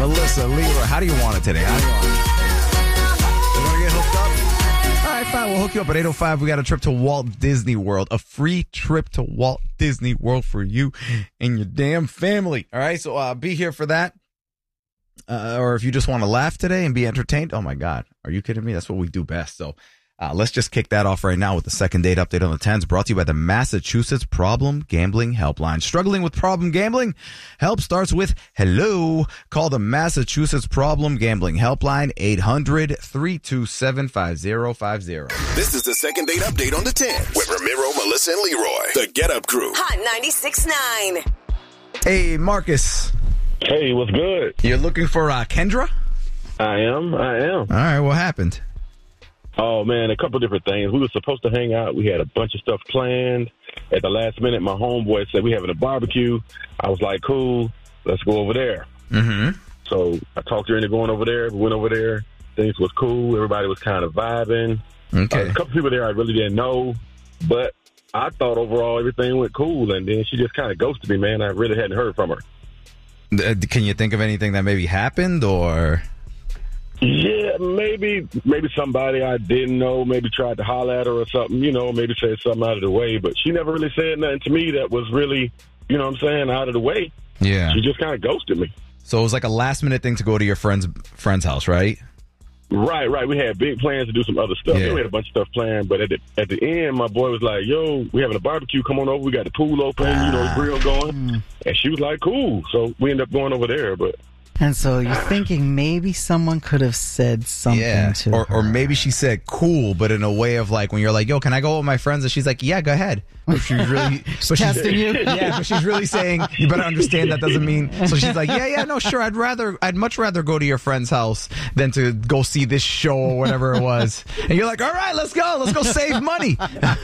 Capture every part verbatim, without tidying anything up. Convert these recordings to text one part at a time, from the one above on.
Melissa, Leroy, how do you want it today? How do you want it? You want to get hooked up? All right, fine. We'll hook you up at eight oh five. We got a trip to Walt Disney World. A free trip to Walt Disney World for you and your damn family. All right, so uh, be here for that. Uh, or if you just want to laugh today and be entertained, oh, my God. Are you kidding me? That's what we do best. So uh, let's just kick that off right now with the second date update on the tens, brought to you by the Massachusetts Problem Gambling Helpline. Struggling with problem gambling? Help starts with hello. Call the Massachusetts Problem Gambling Helpline, eight hundred, three two seven, five zero five zero. This is the second date update on the tens with Ramiro, Melissa, and Leroy. The Get Up Crew. Hot ninety-six point nine. Hey, Marcus. Hey, what's good? You're looking for uh, Kendra? I am. I am. All right, what happened? Oh, man, a couple different things. We were supposed to hang out. We had a bunch of stuff planned. At the last minute, my homeboy said, we having a barbecue. I was like, cool, let's go over there. Mm-hmm. So I talked her into going over there. We went over there. Things was cool. Everybody was kind of vibing. Okay. Uh, a couple people there I really didn't know, but I thought overall everything went cool. And then she just kind of ghosted me, man. I really hadn't heard from her. Uh, Can you think of anything that maybe happened, or? Yeah, maybe maybe somebody I didn't know maybe tried to holler at her or something, you know, maybe said something out of the way. But she never really said nothing to me that was really, you know what I'm saying, out of the way. Yeah. She just kind of ghosted me. So it was like a last-minute thing to go to your friend's friend's house, right? Right, right. We had big plans to do some other stuff. Yeah. We had a bunch of stuff planned, but at the, at the end, my boy was like, yo, we having a barbecue. Come on over. We got the pool open, you know, the grill going. And she was like, cool. So we ended up going over there, but... And so you're thinking maybe someone could have said something Yeah. to Or, her. or maybe she said cool, but in a way of like when you're like, yo, can I go with my friends? And she's like, yeah, go ahead. But she's really but she's, testing you? Yeah, but she's really saying, you better understand that doesn't mean. So she's like, yeah, yeah, no, sure. I'd rather, I'd much rather go to your friend's house than to go see this show or whatever it was. And you're like, all right, let's go. Let's go save money.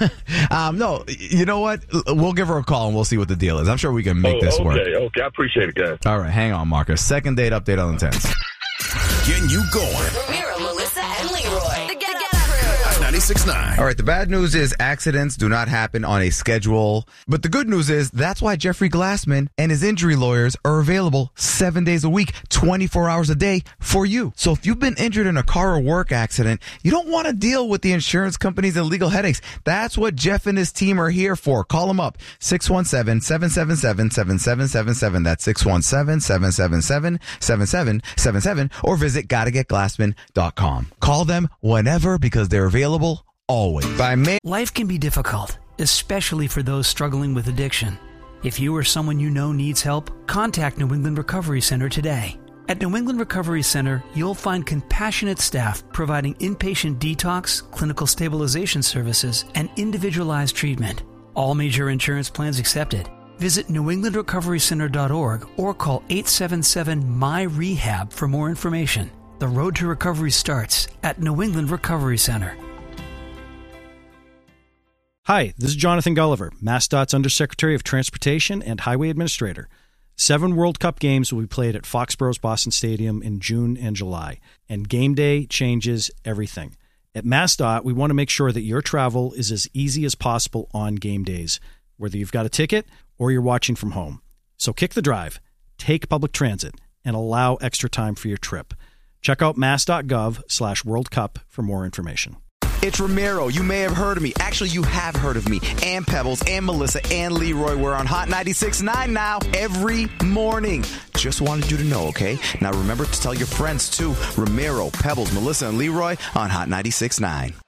um, no, you know what? We'll give her a call and we'll see what the deal is. I'm sure we can make oh, this okay, work. Okay, okay. I appreciate it, guys. All right, hang on, Marcus. Second date update on the tens. Getting you going. Ramiro, Melissa, and Leroy. The Get Up Crew. ninety-six point nine. All right, the bad news is accidents do not happen on a schedule. But the good news is that's why Jeffrey Glassman and his injury lawyers are available seven days a week, twenty-four hours a day for you. So if you've been injured in a car or work accident, you don't want to deal with the insurance companies and legal headaches. That's what Jeff and his team are here for. Call them up, six one seven, seven seven seven, seven seven seven seven. That's six one seven, seven seven seven, seven seven seven seven. Or visit gotta get glassman dot com. Call them whenever because they're available always. By May. Life can be difficult, especially for those struggling with addiction. If you or someone you know needs help, contact New England Recovery Center today. At New England Recovery Center, you'll find compassionate staff providing inpatient detox, clinical stabilization services, and individualized treatment. All major insurance plans accepted. Visit new england recovery center dot org or call eight seven seven, M Y, R E H A B for more information. The road to recovery starts at New England Recovery Center. Hi, this is Jonathan Gulliver, MassDOT's Undersecretary of Transportation and Highway Administrator. Seven World Cup games will be played at Foxborough's Boston Stadium in June and July, and game day changes everything. At MassDOT, we want to make sure that your travel is as easy as possible on game days, whether you've got a ticket or you're watching from home. So kick the drive, take public transit, and allow extra time for your trip. Check out mass.gov slash World Cup for more information. It's Ramiro. You may have heard of me. Actually, you have heard of me. And Pebbles, and Melissa, and Leroy. We're on Hot ninety-six point nine now every morning. Just wanted you to know, okay? Now remember to tell your friends, too. Ramiro, Pebbles, Melissa, and Leroy on Hot ninety-six point nine.